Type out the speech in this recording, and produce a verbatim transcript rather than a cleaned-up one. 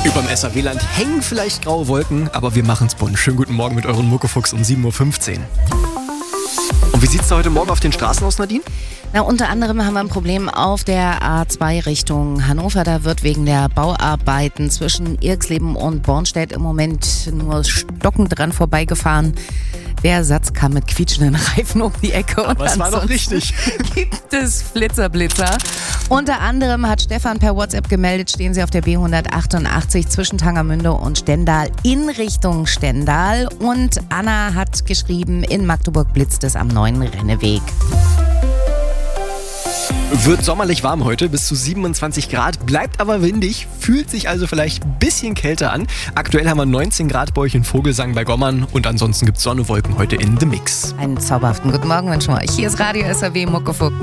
Überm S A W-Land hängen vielleicht graue Wolken, aber wir machen's bunt. Schönen guten Morgen mit euren Muckefuchs um sieben Uhr fünfzehn. Und wie sieht's da heute Morgen auf den Straßen aus, Nadine? Na, unter anderem haben wir ein Problem auf der A zwei Richtung Hannover. Da wird wegen der Bauarbeiten zwischen Irxleben und Bornstedt im Moment nur stockend dran vorbeigefahren. Der Satz kam mit quietschenden Reifen um die Ecke. Aber es war doch richtig. Gibt es Flitzerblitzer. Unter anderem hat Stefan per WhatsApp gemeldet, stehen sie auf der B hundertachtundachtzig zwischen Tangermünde und Stendal in Richtung Stendal. Und Anna hat geschrieben, in Magdeburg blitzt es am neuen Renneweg. Wird sommerlich warm heute, bis zu siebenundzwanzig Grad, bleibt aber windig, fühlt sich also vielleicht ein bisschen kälter an. Aktuell haben wir neunzehn Grad bei euch in Vogelsang bei Gommern und ansonsten gibt es Sonne, Wolken heute in The Mix. Einen zauberhaften guten Morgen wünschen wir euch. Hier ist Radio S A W Muckefuck.